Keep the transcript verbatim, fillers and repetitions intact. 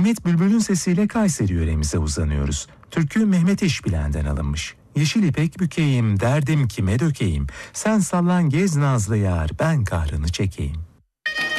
Nimet Bülbül'ün sesiyle Kayseri yöremize uzanıyoruz. Türkü Mehmet İşbilen'den alınmış. Yeşil ipek bükeyim, derdim kime dökeyim. Sen sallan gez nazlı yar, ben kahrını çekeyim.